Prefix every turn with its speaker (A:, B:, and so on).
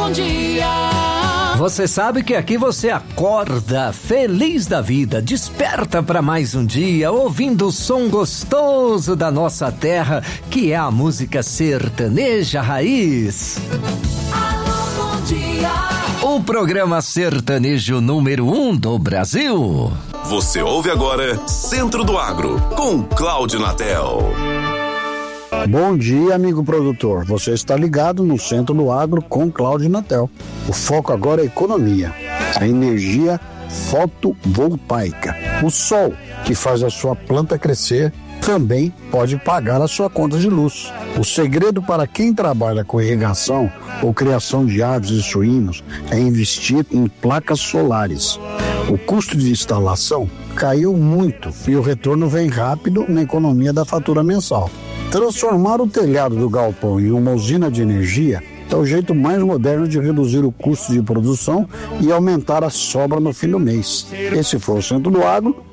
A: Bom Dia.
B: Você sabe que aqui você acorda feliz da vida, desperta para mais um dia, ouvindo o som gostoso da nossa terra, que é a música sertaneja raiz.
A: Alô, bom dia.
B: O programa sertanejo número 1 do Brasil.
C: Você ouve agora Centro do Agro, com Cláudio Natel.
D: Bom dia, amigo produtor. Você está ligado no Centro do Agro com Cláudio Natel. O foco agora é a economia, a energia fotovoltaica. O sol que faz a sua planta crescer também pode pagar a sua conta de luz. O segredo para quem trabalha com irrigação ou criação de aves e suínos é investir em placas solares. O custo de instalação caiu muito e o retorno vem rápido na economia da fatura mensal. Transformar o telhado do galpão em uma usina de energia é o jeito mais moderno de reduzir o custo de produção e aumentar a sobra no fim do mês. Esse foi o Centro do Agro.